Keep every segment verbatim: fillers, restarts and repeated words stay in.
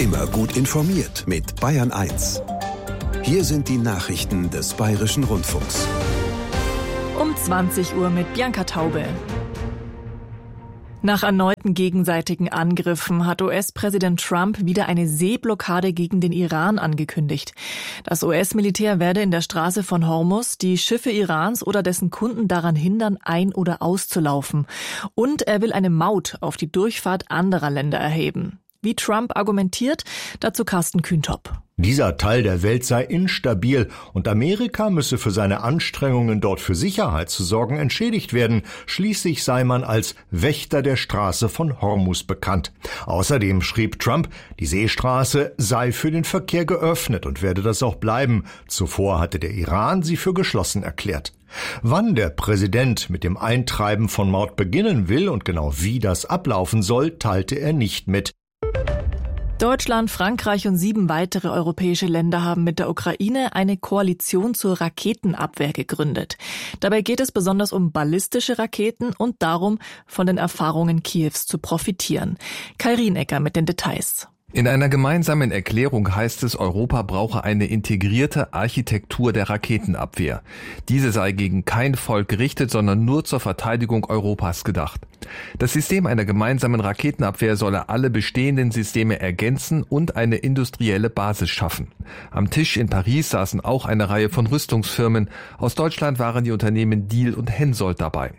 Immer gut informiert mit Bayern eins. Hier sind die Nachrichten des Bayerischen Rundfunks. Um zwanzig Uhr mit Bianca Taube. Nach erneuten gegenseitigen Angriffen hat U S-Präsident Trump wieder eine Seeblockade gegen den Iran angekündigt. Das U S-Militär werde in der Straße von Hormuz die Schiffe Irans oder dessen Kunden daran hindern, ein- oder auszulaufen. Und er will eine Maut auf die Durchfahrt anderer Länder erheben. Wie Trump argumentiert, dazu Carsten Kühntop. Dieser Teil der Welt sei instabil und Amerika müsse für seine Anstrengungen, dort für Sicherheit zu sorgen, entschädigt werden. Schließlich sei man als Wächter der Straße von Hormuz bekannt. Außerdem schrieb Trump, die Seestraße sei für den Verkehr geöffnet und werde das auch bleiben. Zuvor hatte der Iran sie für geschlossen erklärt. Wann der Präsident mit dem Eintreiben von Maut beginnen will und genau wie das ablaufen soll, teilte er nicht mit. Deutschland, Frankreich und sieben weitere europäische Länder haben mit der Ukraine eine Koalition zur Raketenabwehr gegründet. Dabei geht es besonders um ballistische Raketen und darum, von den Erfahrungen Kiews zu profitieren. Kai Rienecker mit den Details. In einer gemeinsamen Erklärung heißt es, Europa brauche eine integrierte Architektur der Raketenabwehr. Diese sei gegen kein Volk gerichtet, sondern nur zur Verteidigung Europas gedacht. Das System einer gemeinsamen Raketenabwehr solle alle bestehenden Systeme ergänzen und eine industrielle Basis schaffen. Am Tisch in Paris saßen auch eine Reihe von Rüstungsfirmen. Aus Deutschland waren die Unternehmen Diehl und Hensoldt dabei.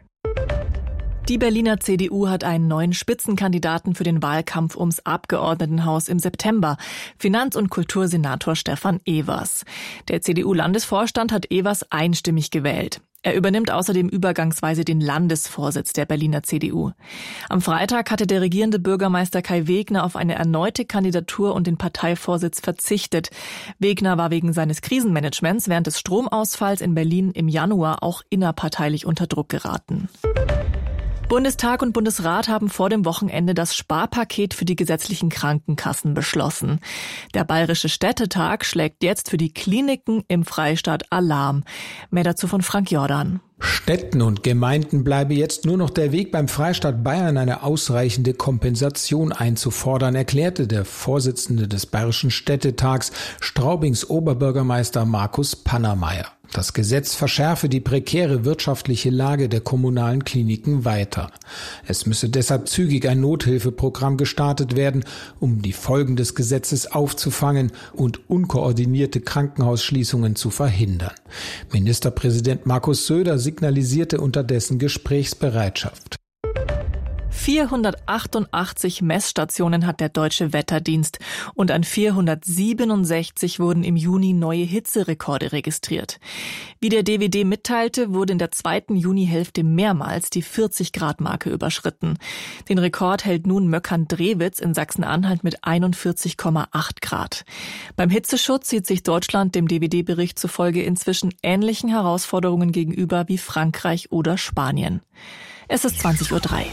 Die Berliner C D U hat einen neuen Spitzenkandidaten für den Wahlkampf ums Abgeordnetenhaus im September, Finanz- und Kultursenator Stefan Evers. Der C D U-Landesvorstand hat Evers einstimmig gewählt. Er übernimmt außerdem übergangsweise den Landesvorsitz der Berliner C D U. Am Freitag hatte der regierende Bürgermeister Kai Wegner auf eine erneute Kandidatur und den Parteivorsitz verzichtet. Wegner war wegen seines Krisenmanagements während des Stromausfalls in Berlin im Januar auch innerparteilich unter Druck geraten. Bundestag und Bundesrat haben vor dem Wochenende das Sparpaket für die gesetzlichen Krankenkassen beschlossen. Der Bayerische Städtetag schlägt jetzt für die Kliniken im Freistaat Alarm. Mehr dazu von Frank Jordan. Städten und Gemeinden bleibe jetzt nur noch der Weg, beim Freistaat Bayern eine ausreichende Kompensation einzufordern, erklärte der Vorsitzende des Bayerischen Städtetags, Straubings Oberbürgermeister Markus Pannermeier. Das Gesetz verschärfe die prekäre wirtschaftliche Lage der kommunalen Kliniken weiter. Es müsse deshalb zügig ein Nothilfeprogramm gestartet werden, um die Folgen des Gesetzes aufzufangen und unkoordinierte Krankenhausschließungen zu verhindern. Ministerpräsident Markus Söder signalisierte unterdessen Gesprächsbereitschaft. vierhundertachtundachtzig Messstationen hat der Deutsche Wetterdienst und an vierhundertsiebenundsechzig wurden im Juni neue Hitzerekorde registriert. Wie der D W D mitteilte, wurde in der zweiten Junihälfte mehrmals die vierzig-Grad-Marke überschritten. Den Rekord hält nun Möckern-Drewitz in Sachsen-Anhalt mit einundvierzig Komma acht Grad. Beim Hitzeschutz sieht sich Deutschland dem D W D-Bericht zufolge inzwischen ähnlichen Herausforderungen gegenüber wie Frankreich oder Spanien. Es ist zwanzig Uhr drei.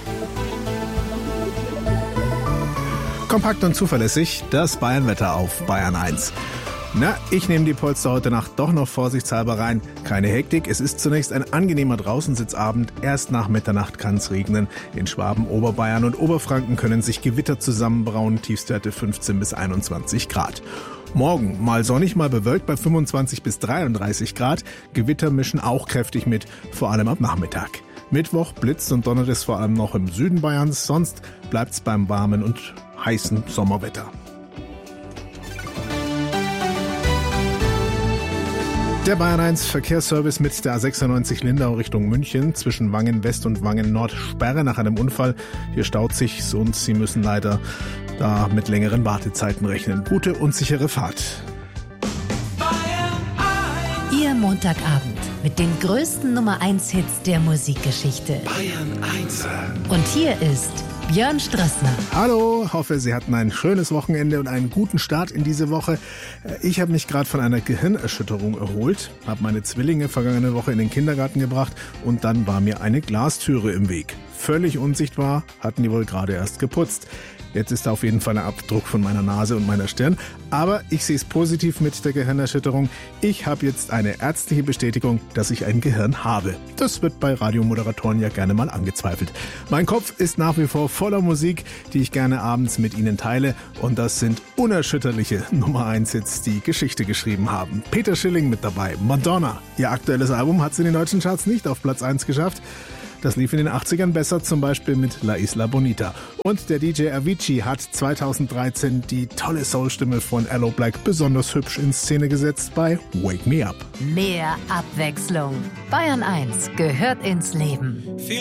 Kompakt und zuverlässig, das Bayernwetter auf Bayern eins. Na, ich nehme die Polster heute Nacht doch noch vorsichtshalber rein. Keine Hektik, es ist zunächst ein angenehmer Draußensitzabend. Erst nach Mitternacht kann es regnen. In Schwaben, Oberbayern und Oberfranken können sich Gewitter zusammenbrauen. Tiefstwerte fünfzehn bis einundzwanzig Grad. Morgen mal sonnig, mal bewölkt bei fünfundzwanzig bis dreiunddreißig Grad. Gewitter mischen auch kräftig mit, vor allem ab Nachmittag. Mittwoch blitzt und donnert es vor allem noch im Süden Bayerns. Sonst bleibt's beim warmen und heißen Sommerwetter. Der Bayern eins Verkehrsservice mit der A sechsundneunzig Lindau Richtung München zwischen Wangen West und Wangen Nord Sperre nach einem Unfall. Hier staut sich's und Sie müssen leider da mit längeren Wartezeiten rechnen. Gute und sichere Fahrt. Ihr Montagabend mit den größten Nummer eins Hits der Musikgeschichte. Bayern eins. Und hier ist Björn Strassner. Hallo, hoffe, Sie hatten ein schönes Wochenende und einen guten Start in diese Woche. Ich habe mich gerade von einer Gehirnerschütterung erholt, habe meine Zwillinge vergangene Woche in den Kindergarten gebracht und dann war mir eine Glastüre im Weg. Völlig unsichtbar, hatten die wohl gerade erst geputzt. Jetzt ist da auf jeden Fall ein Abdruck von meiner Nase und meiner Stirn. Aber ich sehe es positiv mit der Gehirnerschütterung. Ich habe jetzt eine ärztliche Bestätigung, dass ich ein Gehirn habe. Das wird bei Radiomoderatoren ja gerne mal angezweifelt. Mein Kopf ist nach wie vor voller Musik, die ich gerne abends mit Ihnen teile. Und das sind unerschütterliche Nummer eins Hits, die Geschichte geschrieben haben. Peter Schilling mit dabei, Madonna. Ihr aktuelles Album hat es in den deutschen Charts nicht auf Platz eins geschafft. Das lief in den achtzigern besser, zum Beispiel mit La Isla Bonita. Und der D J Avicii hat zweitausenddreizehn die tolle Soulstimme von Aloe Black besonders hübsch in Szene gesetzt bei Wake Me Up. Mehr Abwechslung. Bayern eins gehört ins Leben.